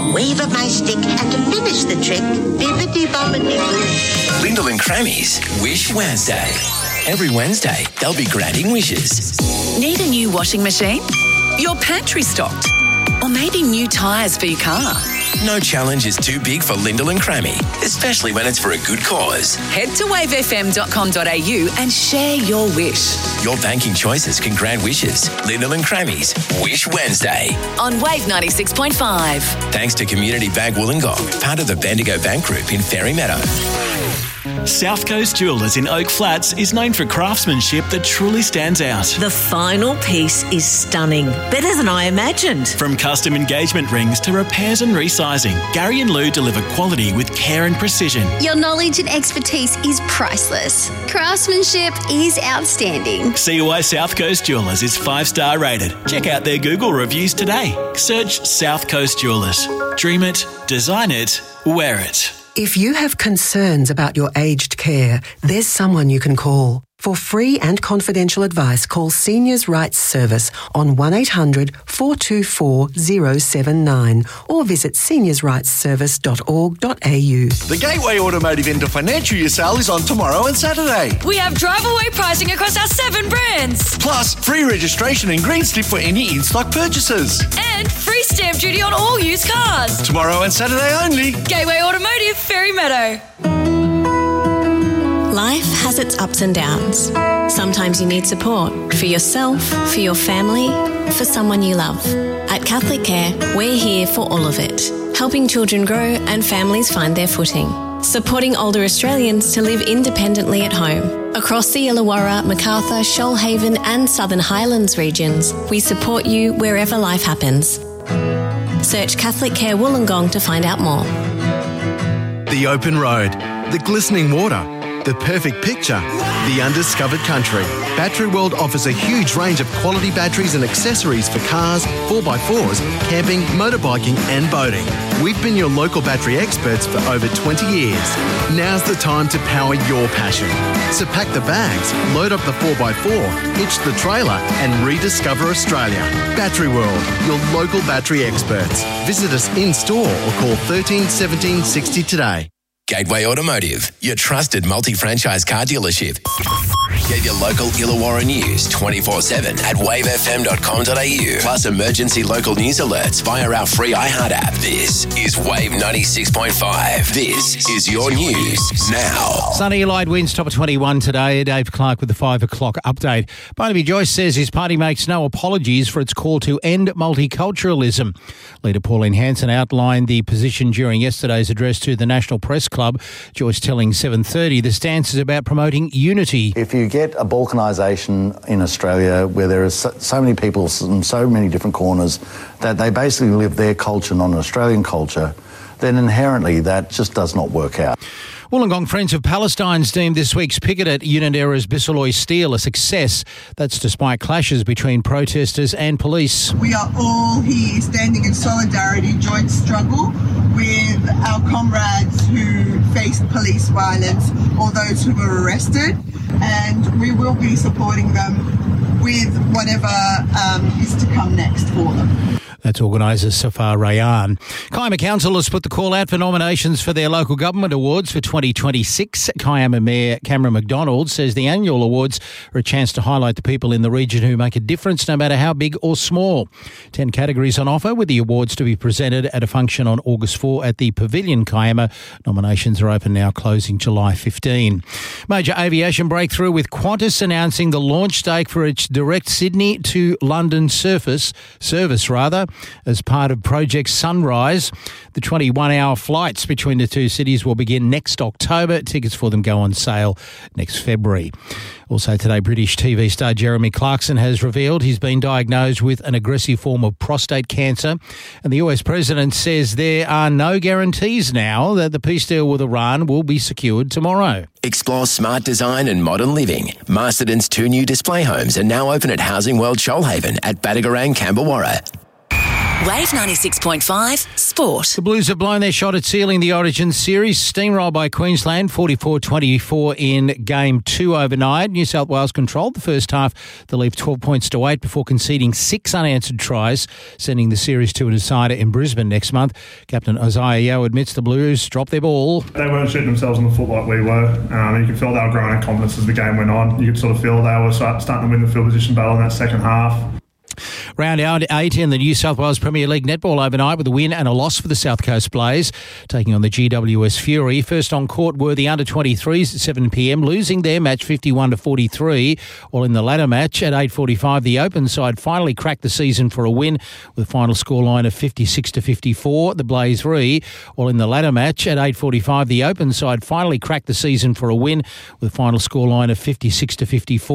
wave of my stick, and to finish the trick, bibbidi-bobbidi-boo. Lyndall and Crammy's Wish Wednesday. Every Wednesday, they'll be granting wishes. Need a new washing machine? Your pantry stocked? Or maybe new tyres for your car? No challenge is too big for Lyndall and Crammy, especially when it's for a good cause. Head to wavefm.com.au and share your wish. Your banking choices can grant wishes. Lyndall and Crammy's Wish Wednesday. On Wave 96.5. Thanks to Community Bank Wollongong, part of the Bendigo Bank Group in Fairy Meadow. South Coast Jewellers in Oak Flats is known for craftsmanship that truly stands out. The final piece is stunning. Better than I imagined. From custom engagement rings to repairs and resizing, Gary and Lou deliver quality with care and precision. Your knowledge and expertise is priceless. Craftsmanship is outstanding. See why South Coast Jewellers is 5-star rated. Check out their Google reviews today. Search South Coast Jewellers. Dream it, design it, wear it. If you have concerns about your aged care, there's someone you can call. For free and confidential advice, call Seniors Rights Service on 1-800-424-079 or visit seniorsrightsservice.org.au. The Gateway Automotive End of Financial Year sale is on tomorrow and Saturday. We have drive-away pricing across our 7 brands. Plus, free registration and green slip for any in-stock purchases. And free stamp duty on all used cars. Tomorrow and Saturday only. Gateway Automotive, Fairy Meadow. Life has its ups and downs. Sometimes you need support for yourself, for your family, for someone you love. At Catholic Care, we're here for all of it, helping children grow and families find their footing, supporting older Australians to live independently at home. Across the Illawarra, Macarthur, Shoalhaven and Southern Highlands regions, we support you wherever life happens. Search Catholic Care Wollongong to find out more. The open road, the glistening water, the perfect picture, the undiscovered country. Battery World offers a huge range of quality batteries and accessories for cars, 4x4s, camping, motorbiking and boating. We've been your local battery experts for over 20 years. Now's the time to power your passion. So pack the bags, load up the 4x4, hitch the trailer and rediscover Australia. Battery World, your local battery experts. Visit us in store or call 13 17 60 today. Gateway Automotive, your trusted multi-franchise car dealership. Get your local Illawarra news 24/7 at wavefm.com.au. Plus emergency local news alerts via our free iHeart app. This is Wave 96.5. This is your news now. Sunny light winds, top of 21 today. Dave Clark with the 5 o'clock update. Barnaby Joyce says his party makes no apologies for its call to end multiculturalism. Leader Pauline Hanson outlined the position during yesterday's address to the National Press Club. Joyce telling 7:30 the stance is about promoting unity. If you get a balkanisation in Australia where there are so many people from so many different corners that they basically live their culture, not an Australian culture, then inherently that just does not work out. Wollongong Friends of Palestine's deemed this week's picket at Unanderra's Bisalloy Steel a success. That's despite clashes between protesters and police. We are all here standing in solidarity, joint struggle with our comrades who faced police violence or those who were arrested, and we will be supporting them with whatever is to come next for them. That's organiser Safar Rayan. Kiama Council has put the call out for nominations for their local government awards for 2026. Kiama Mayor Cameron McDonald says the annual awards are a chance to highlight the people in the region who make a difference no matter how big or small. 10 categories on offer, with the awards to be presented at a function on August 4 at the Pavilion Kiama. Nominations are open now, closing July 15. Major aviation breakthrough with Qantas announcing the launch date for its direct Sydney to London service as part of Project Sunrise. The 21-hour flights between the two cities will begin next October. Tickets for them go on sale next February. Also today, British TV star Jeremy Clarkson has revealed he's been diagnosed with an aggressive form of prostate cancer. And the US president says there are no guarantees now that the peace deal with Iran will be secured tomorrow. Explore smart design and modern living. Masterton's 2 new display homes are now open at Housing World Shoalhaven at Badagarang, Camberwarra. Wave 96.5 Sport. The Blues have blown their shot at sealing the Origin series. Steamrolled by Queensland, 44-24 in Game 2 overnight. New South Wales controlled the first half. They leave 12 points to 8 before conceding 6 unanswered tries, sending the series to a decider in Brisbane next month. Captain Isaiah Yeo admits the Blues dropped their ball. They weren't shooting themselves in the foot like we were. You could feel they were growing in confidence as the game went on. You could sort of feel they were starting to win the field position battle in that second half. Round 8 in the New South Wales Premier League netball overnight with a win and a loss for the South Coast Blaze, taking on the GWS Fury. First on court were the under-23s at 7 p.m, losing their match 51-43. While in the ladder match at 8:45, the Open side finally cracked the season for a win with a final scoreline of 56-54. The Blaze re. While in the ladder match at 8:45, the Open side finally cracked the season for a win with a final scoreline of 56-54.